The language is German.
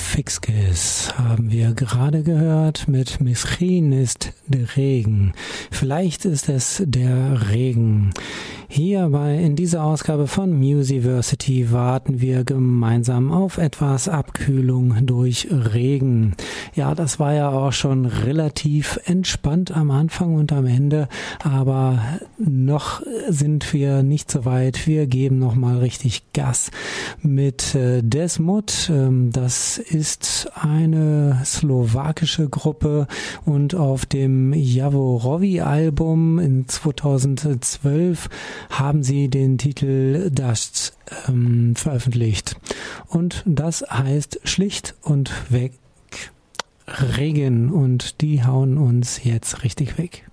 Fixkes haben wir gerade gehört mit Misschien ist der Regen. Vielleicht ist es der Regen. In dieser Ausgabe von Musiversity warten wir gemeinsam auf etwas Abkühlung durch Regen. Ja, das war ja auch schon relativ entspannt am Anfang und am Ende, aber noch sind wir nicht so weit. Wir geben noch mal richtig Gas mit Desmod. Das ist eine slowakische Gruppe und auf dem Javorovi-Album in 2012 haben sie den Titel Das veröffentlicht. Und das heißt schlicht und weg Regen und die hauen uns jetzt richtig weg.